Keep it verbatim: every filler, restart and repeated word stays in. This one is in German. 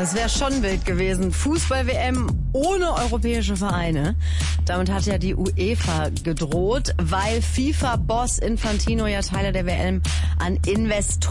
Das wäre schon wild gewesen. Fußball-W M ohne europäische Vereine. Damit hat ja die UEFA gedroht, weil FIFA-Boss Infantino ja Teile der W M an Investoren